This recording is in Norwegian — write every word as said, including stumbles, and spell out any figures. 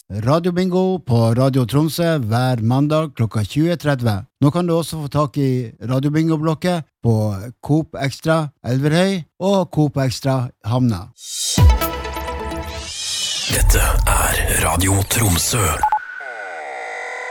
Radio Bingo på Radio Tromsø hver mandag klokka tjue tretti. Nå kan du også få tak i Radio Bingo-blokket på Coop Extra Elverhøy og Coop Extra Hamna. Dette er Radio Tromsø.